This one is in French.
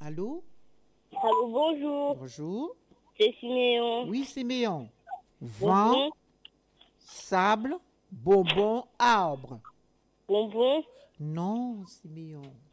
Allô? Allô, bonjour. Bonjour. C'est Siméon. Oui, Siméon. Vent, Bonbon. sable, bonbon, arbre. Bonbon. Non, Siméon.